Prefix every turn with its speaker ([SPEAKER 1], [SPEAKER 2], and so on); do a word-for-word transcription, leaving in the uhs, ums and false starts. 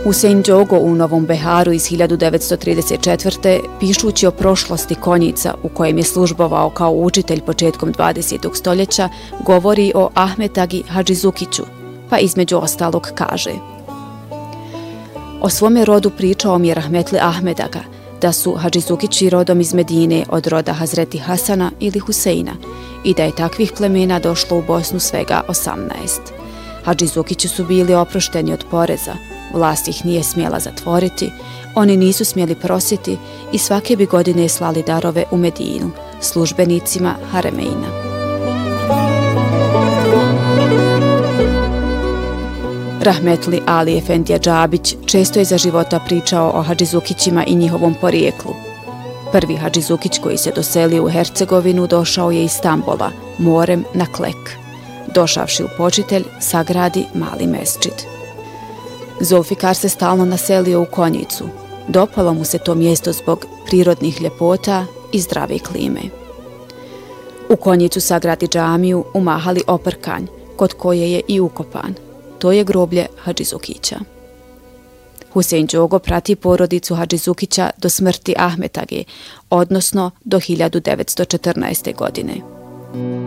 [SPEAKER 1] Husein Đogo u Novom Beharu iz hiljadu devetsto trideset četvrte pišući o prošlosti konjica u kojem je službovao kao učitelj početkom dvadesetog stoljeća, govori o Ahmet Agi Hadžizukiću, pa između ostalog kaže: o svome rodu pričao mi je rahmetli Ahmed Aga, da su Hadžizukići rodom iz Medine od roda Hazreti Hasana ili Huseina i da je takvih plemena došlo u Bosnu svega osamnaest. Hadžizukići su bili oprošteni od poreza, vlast ih nije smjela zatvoriti, oni nisu smjeli prositi i svake bi godine slali darove u Medinu, službenicima Haremeina. Rahmetli Ali Efendija Džabić često je za života pričao o Hadžizukićima i njihovom porijeklu. Prvi Hadžizukić koji se doselio u Hercegovinu došao je iz Stambola, morem na Klek. Došavši u Počitelj, sagradi mali mesdžid. Zulfikar se stalno naselio u Konjicu. Dopalo mu se to mjesto zbog prirodnih ljepota i zdrave klime. U Konjicu sagradi džamiju u Mahali Oprkanj, kod koje je i ukopan. To je groblje Hadžizukića. Husein Đogo prati porodicu Hadžizukića do smrti Ahmet Age, odnosno do hiljadu devetsto četrnaeste. godine.